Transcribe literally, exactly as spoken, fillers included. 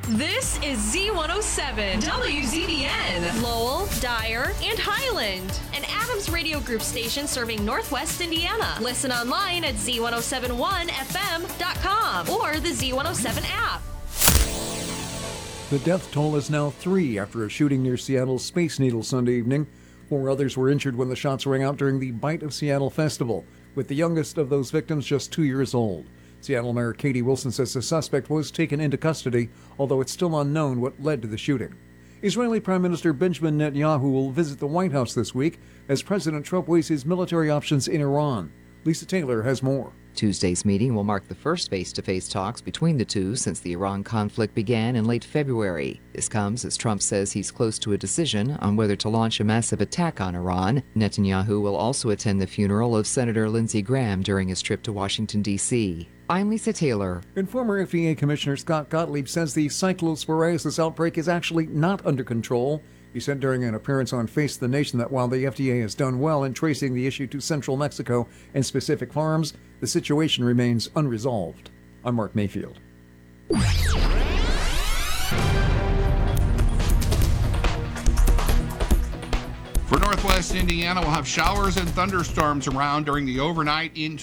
This is Z one oh seven, W Z B N, Lowell, Dyer, and Highland, an Adams Radio Group station serving Northwest Indiana. Listen online at Z one oh seven one F M dot com or the Z one oh seven app. The death toll is now three after a shooting near Seattle's Space Needle Sunday evening. Four others were injured when the shots rang out during the Bite of Seattle festival, with the youngest of those victims just two years old. Seattle Mayor Katie Wilson says the suspect was taken into custody, although it's still unknown what led to the shooting. Israeli Prime Minister Benjamin Netanyahu will visit the White House this week as President Trump weighs his military options in Iran. Lisa Taylor has more. Tuesday's meeting will mark the first face-to-face talks between the two since the Iran conflict began in late February. This comes as Trump says he's close to a decision on whether to launch a massive attack on Iran. Netanyahu will also attend the funeral of Senator Lindsey Graham during his trip to Washington, D C I'm Lisa Taylor. And former F D A Commissioner Scott Gottlieb says the cyclosporiasis outbreak is actually not under control. He said during an appearance on Face the Nation that while the F D A has done well in tracing the issue to central Mexico and specific farms, the situation remains unresolved. I'm Mark Mayfield. For Northwest Indiana, we'll have showers and thunderstorms around during the overnight into